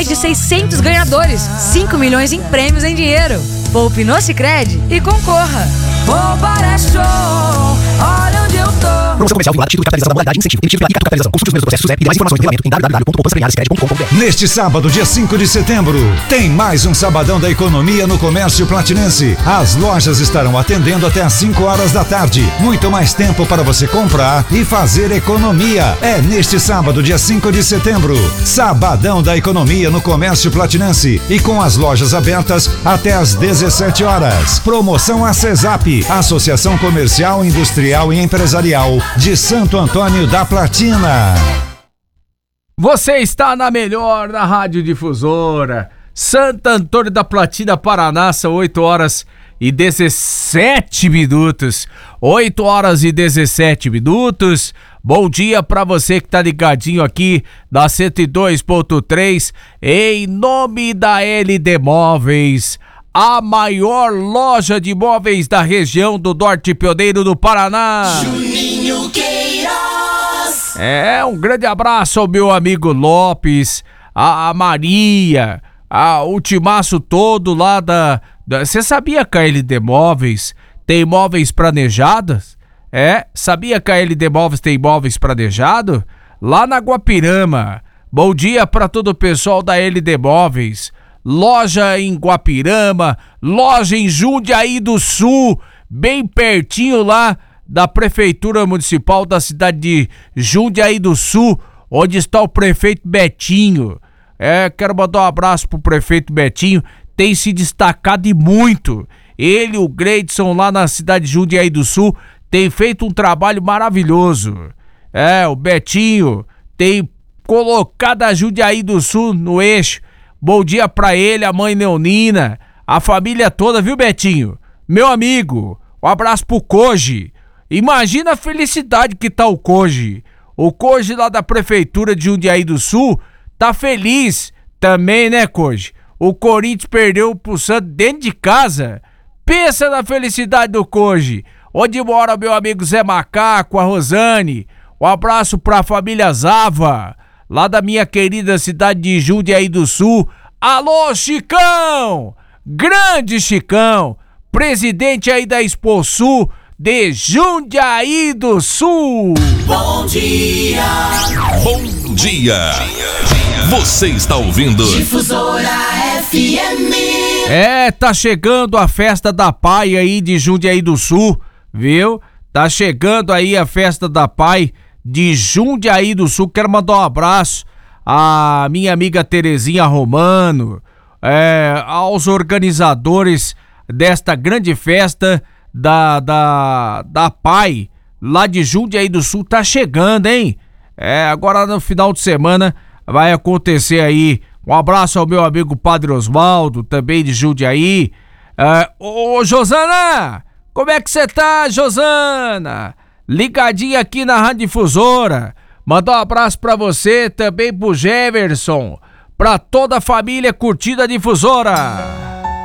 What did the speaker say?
mais de 600 ganhadores, 5 milhões em prêmios em dinheiro. Poupe no Sicredi e concorra. Poupar é show, olha onde eu tô. Promoção comercial vinculada, título de capitalização da modalidade, incentivo, emitido via capitalização. Consulte os meus processos e demais informações no regulamento em www.poupançaspremiadascred.com.br. Neste sábado, dia 5 de setembro, tem mais um Sabadão da Economia no Comércio Platinense. As lojas estarão atendendo até às 5 horas da tarde. Muito mais tempo para você comprar e fazer economia. É neste sábado, dia 5 de setembro. Sabadão da Economia no Comércio Platinense. E com as lojas abertas até às 17 horas. Promoção ACESAP, Associação Comercial, Industrial e Empresarial de Santo Antônio da Platina. Você está na melhor, na Rádio Difusora, Santo Antônio da Platina, Paraná. São 8 horas e 17 minutos. 8 horas e 17 minutos. Bom dia pra você que tá ligadinho aqui da 102.3, em nome da LD Móveis, a maior loja de móveis da região do Norte Pioneiro do Paraná. Juninho Queiroz. Um grande abraço ao meu amigo Lopes, a Maria, o timaço todo lá da... Você sabia que a LD Móveis tem móveis planejados? Sabia que a LD Móveis tem móveis planejados? Lá na Guapirama. Bom dia para todo o pessoal da LD Móveis. Loja em Guapirama, loja em Jundiaí do Sul, bem pertinho lá da Prefeitura Municipal da cidade de Jundiaí do Sul, onde está o prefeito Betinho. Quero mandar um abraço pro prefeito Betinho, tem se destacado e muito. Ele e o Gleidson lá na cidade de Jundiaí do Sul tem feito um trabalho maravilhoso. O Betinho tem colocado a Jundiaí do Sul no eixo. Bom dia pra ele, a mãe Leonina, a família toda, viu, Betinho? Meu amigo, um abraço pro Koji. Imagina a felicidade que tá o Koji. O Koji lá da Prefeitura de Jundiaí do Sul tá feliz também, né, Koji? O Corinthians perdeu pro Santos dentro de casa. Pensa na felicidade do Koji. Onde mora meu amigo Zé Macaco, a Rosane. Um abraço pra família Zava, lá da minha querida cidade de Jundiaí do Sul. Alô, Chicão! Grande Chicão! Presidente aí da Exposul de Jundiaí do Sul. Bom dia! Bom dia! Você está ouvindo Difusora FM. Tá chegando a festa da Pai aí de Jundiaí do Sul, viu? Tá chegando aí a festa da Pai de Jundiaí do Sul. Quero mandar um abraço à minha amiga Terezinha Romano, aos organizadores desta grande festa da Pai lá de Jundiaí do Sul. Tá chegando, hein? Agora no final de semana vai acontecer aí. Um abraço ao meu amigo Padre Osvaldo, também de Jundiaí. Ô Josana, como é que você tá, Josana? Ligadinha aqui na Rádio Difusora. Mandar um abraço pra você, também pro Jefferson, pra toda a família curtida Difusora.